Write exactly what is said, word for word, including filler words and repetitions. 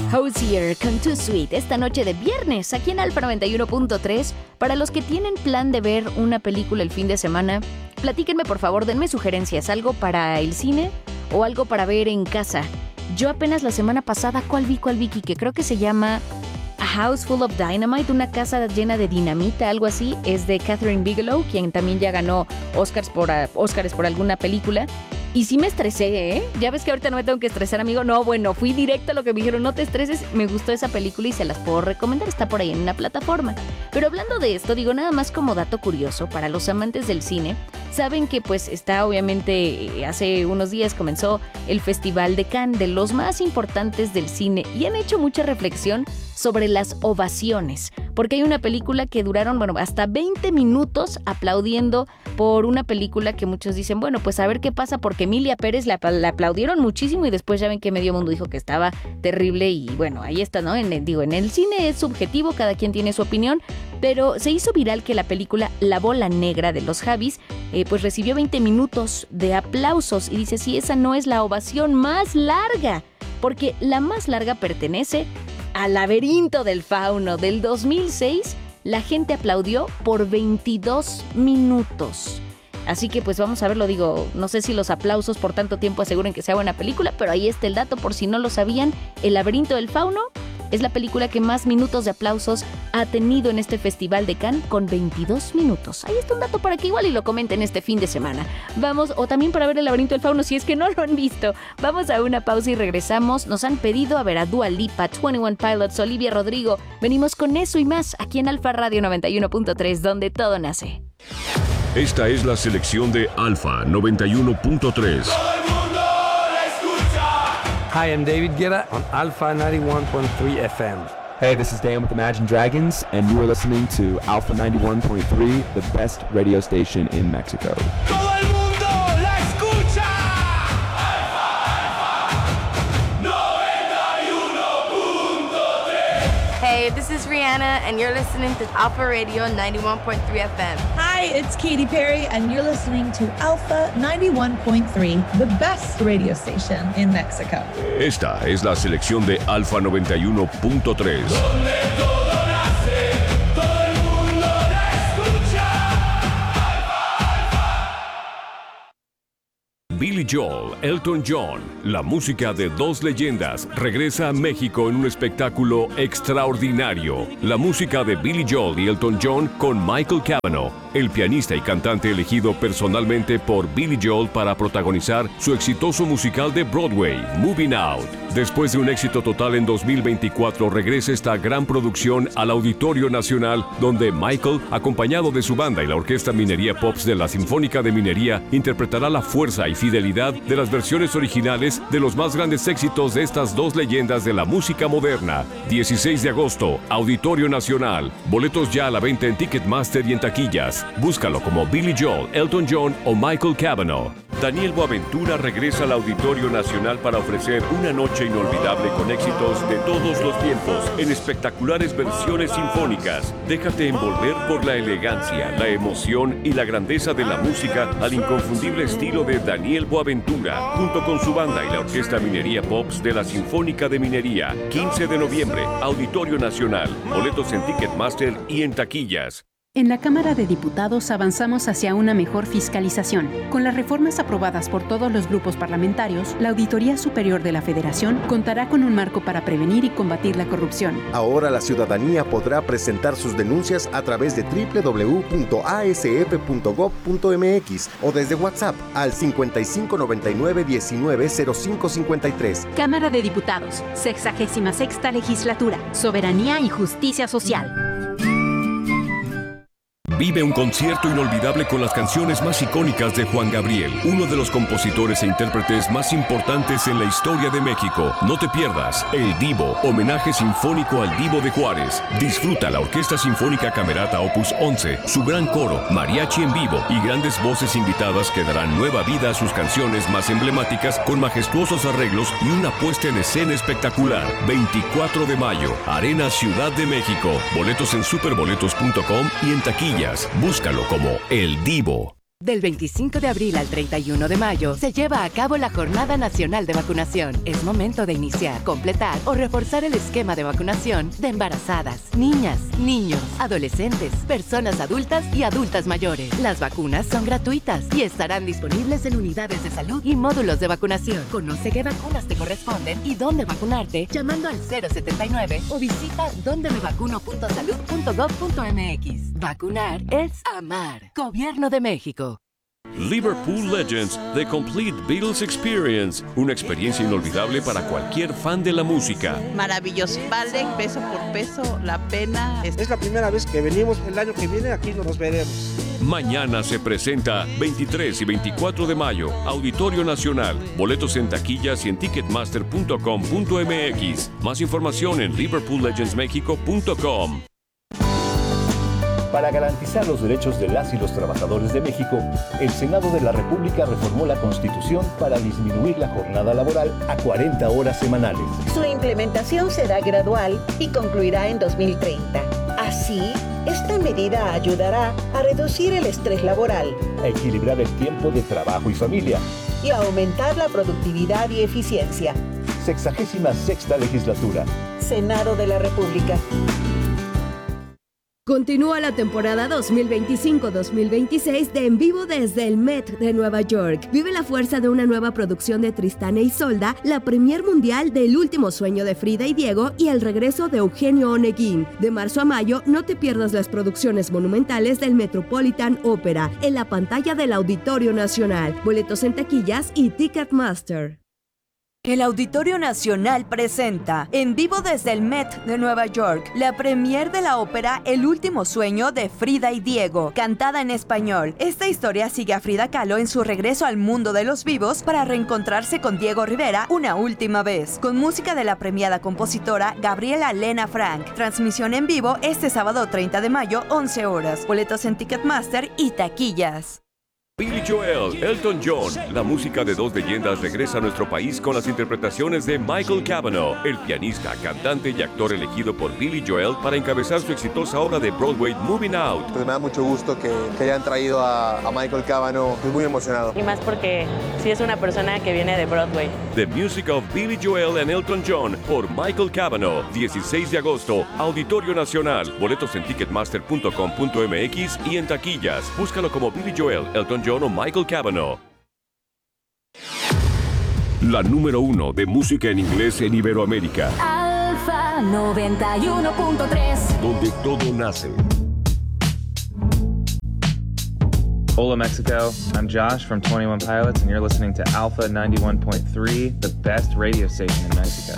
Hozier con Too Sweet esta noche de viernes aquí en Alfa noventa y uno punto tres. Para los que tienen plan de ver una película el fin de semana, platíquenme por favor, denme sugerencias, algo para el cine o algo para ver en casa. Yo apenas la semana pasada, ¿cuál vi, cuál vi, que creo que se llama A House Full of Dynamite, una casa llena de dinamita, algo así. Es de Catherine Bigelow, quien también ya ganó Oscars por, uh, Oscars por alguna película. Y sí me estresé, ¿eh? Ya ves que ahorita no me tengo que estresar, amigo. No, bueno, fui directo a lo que me dijeron, no te estreses. Me gustó esa película y se las puedo recomendar. Está por ahí en una plataforma. Pero hablando de esto, digo, nada más como dato curioso, para los amantes del cine, saben que pues está obviamente, hace unos días comenzó el Festival de Cannes, de los más importantes del cine, y han hecho mucha reflexión sobre las ovaciones, porque hay una película que duraron, bueno, hasta veinte minutos aplaudiendo por una película que muchos dicen, bueno, pues a ver qué pasa, porque Emilia Pérez la, la aplaudieron muchísimo y después ya ven que medio mundo dijo que estaba terrible y bueno, ahí está, ¿no? En el, digo, en el cine es subjetivo, cada quien tiene su opinión, pero se hizo viral que la película La Bola Negra de los Javis, eh, pues recibió veinte minutos de aplausos y dice, sí, esa no es la ovación más larga, porque la más larga pertenece al Laberinto del Fauno del dos mil seis. La gente aplaudió por veintidós minutos. Así que pues vamos a verlo, digo, no sé si los aplausos por tanto tiempo aseguren que sea buena película, pero ahí está el dato por si no lo sabían. El Laberinto del Fauno es la película que más minutos de aplausos ha tenido en este Festival de Cannes, con veintidós minutos. Ahí está un dato para que igual y lo comenten este fin de semana. Vamos, o también para ver el Laberinto del Fauno si es que no lo han visto. Vamos a una pausa y regresamos. Nos han pedido a ver a Dua Lipa, veintiuno Pilots, Olivia Rodrigo. Venimos con eso y más aquí en Alfa Radio noventa y uno punto tres, donde todo nace. Esta es la selección de Alfa noventa y uno punto tres. Hi, I'm David Guetta on Alpha ninety-one point three F M. Hey, this is Dan with Imagine Dragons, and you are listening to Alpha ninety-one point three, the best radio station in Mexico. ¡Todo el mundo la escucha! Alfa, Alfa, noventa y uno punto tres. Hey, this is Rihanna, and you're listening to Alpha Radio ninety-one point three F M. Hi, it's Katy Perry, and you're listening to Alpha ninety-one point three, the best radio station in Mexico. Esta es la selección de Alfa noventa y uno punto tres. Donde todo nace, todo el mundo la escucha. Alfa, Alfa. Billy Joel, Elton John, la música de dos leyendas, regresa a México en un espectáculo extraordinario. La música de Billy Joel y Elton John con Michael Cavanaugh, el pianista y cantante elegido personalmente por Billy Joel para protagonizar su exitoso musical de Broadway, Moving Out. Después de un éxito total en dos mil veinticuatro, regresa esta gran producción al Auditorio Nacional, donde Michael, acompañado de su banda y la Orquesta Minería Pops de la Sinfónica de Minería, interpretará la fuerza y fidelidad de las versiones originales de los más grandes éxitos de estas dos leyendas de la música moderna. dieciséis de agosto, Auditorio Nacional. Boletos ya a la venta en Ticketmaster y en taquillas. Búscalo como Billy Joel, Elton John o Michael Cavanaugh. Daniel Boaventura regresa al Auditorio Nacional para ofrecer una noche inolvidable con éxitos de todos los tiempos en espectaculares versiones sinfónicas. Déjate envolver por la elegancia, la emoción y la grandeza de la música al inconfundible estilo de Daniel Boaventura, junto con su banda y la Orquesta Minería Pops de la Sinfónica de Minería. quince de noviembre, Auditorio Nacional. Boletos en Ticketmaster y en taquillas. En la Cámara de Diputados avanzamos hacia una mejor fiscalización. Con las reformas aprobadas por todos los grupos parlamentarios, la Auditoría Superior de la Federación contará con un marco para prevenir y combatir la corrupción. Ahora la ciudadanía podrá presentar sus denuncias a través de doble u doble u doble u punto a s f punto gob punto m x o desde WhatsApp al cincuenta y cinco noventa y nueve diecinueve cero cinco cincuenta y tres. Cámara de Diputados, sexagésima sexta Legislatura, Soberanía y Justicia Social. Vive un concierto inolvidable con las canciones más icónicas de Juan Gabriel, uno de los compositores e intérpretes más importantes en la historia de México. No te pierdas El Divo, homenaje sinfónico al Divo de Juárez. Disfruta la Orquesta Sinfónica Camerata Opus once, su gran coro, mariachi en vivo y grandes voces invitadas que darán nueva vida a sus canciones más emblemáticas con majestuosos arreglos y una puesta en escena espectacular. veinticuatro de mayo, Arena Ciudad de México. Boletos en superboletos punto com y en taquilla. Búscalo como El Divo. Del veinticinco de abril al treinta y uno de mayo se lleva a cabo la Jornada Nacional de Vacunación. Es momento de iniciar, completar o reforzar el esquema de vacunación de embarazadas, niñas, niños, adolescentes, personas adultas y adultas mayores. Las vacunas son gratuitas y estarán disponibles en unidades de salud y módulos de vacunación. Conoce qué vacunas te corresponden y dónde vacunarte llamando al cero setenta y nueve o visita donde me vacuno punto salud punto gov punto m x. Vacunar es amar. Gobierno de México. Liverpool Legends, The Complete Beatles Experience, una experiencia inolvidable para cualquier fan de la música. Maravilloso, vale peso por peso la pena. Es la primera vez que venimos, el año que viene aquí nos veremos. Mañana se presenta veintitrés y veinticuatro de mayo, Auditorio Nacional. Boletos en taquillas y en ticketmaster punto com punto m x. Más información en liverpool legends mexico punto com. Para garantizar los derechos de las y los trabajadores de México, el Senado de la República reformó la Constitución para disminuir la jornada laboral a cuarenta horas semanales. Su implementación será gradual y concluirá en dos mil treinta. Así, esta medida ayudará a reducir el estrés laboral, a equilibrar el tiempo de trabajo y familia y a aumentar la productividad y eficiencia. Sexagésima sexta legislatura. Senado de la República. Continúa la temporada dos mil veinticinco dos mil veintiséis de En Vivo desde el Met de Nueva York. Vive la fuerza de una nueva producción de Tristán e Isolda, la premier mundial del Último Sueño de Frida y Diego y el regreso de Eugenio Oneguín. De marzo a mayo, no te pierdas las producciones monumentales del Metropolitan Opera en la pantalla del Auditorio Nacional. Boletos en taquillas y Ticketmaster. El Auditorio Nacional presenta En Vivo desde el Met de Nueva York, la premier de la ópera El Último Sueño de Frida y Diego, cantada en español. Esta historia sigue a Frida Kahlo en su regreso al mundo de los vivos para reencontrarse con Diego Rivera una última vez, con música de la premiada compositora Gabriela Lena Frank. Transmisión en vivo este sábado treinta de mayo, once horas. Boletos en Ticketmaster y taquillas. Billy Joel, Elton John, la música de dos leyendas regresa a nuestro país con las interpretaciones de Michael Cavanaugh, el pianista, cantante y actor elegido por Billy Joel para encabezar su exitosa obra de Broadway Moving Out. Pues me da mucho gusto que, que hayan traído a, a Michael Cavanaugh, estoy muy emocionado. Y más porque sí es una persona que viene de Broadway. The Music of Billy Joel and Elton John por Michael Cavanaugh, dieciséis de agosto, Auditorio Nacional. Boletos en ticketmaster punto com punto m x y en taquillas. Búscalo como Billy Joel, Elton John o Michael Cavanaugh. La número uno de música en inglés en Iberoamérica. Alfa noventa y uno punto tres. Donde todo nace. Hola Mexico, I'm Josh from twenty-one Pilots and you're listening to Alpha ninety-one point three, the best radio station in Mexico.